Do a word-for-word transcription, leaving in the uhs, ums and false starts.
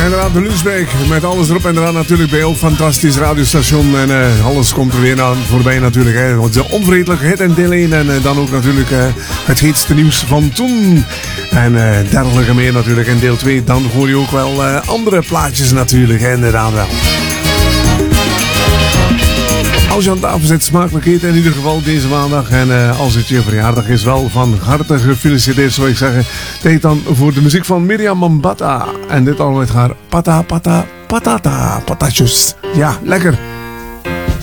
inderdaad de lunchbreak. Met alles erop en eraan natuurlijk bij heel fantastisch radiostation. En uh, alles komt er weer aan voorbij natuurlijk. Hè. Want de onvergetelijke hit en deel één. En uh, dan ook natuurlijk uh, het heetste nieuws van toen. En uh, dergelijke meer natuurlijk. En deel twee, dan hoor je ook wel uh, andere plaatjes natuurlijk. Hè, inderdaad wel. Als je aan tafel zit, smakelijk eten in ieder geval deze maandag. En uh, als het je verjaardag is, wel van harte gefeliciteerd zou ik zeggen. Tijd dan voor de muziek van Miriam Mambata. En dit al met haar pata pata patata patatjes. Ja, lekker.